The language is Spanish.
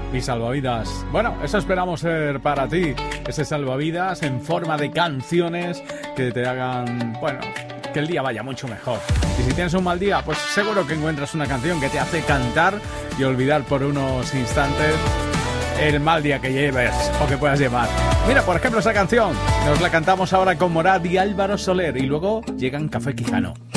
Mi salvavidas. Bueno, eso esperamos ser para ti. Ese salvavidas en forma de canciones que te hagan, bueno, que el día vaya mucho mejor. Y si tienes un mal día, pues seguro que encuentras una canción que te hace cantar y olvidar por unos instantes el mal día que lleves o que puedas llevar. Mira, por ejemplo, esa canción nos la cantamos ahora con Morat y Álvaro Soler y luego llegan Café Quijano.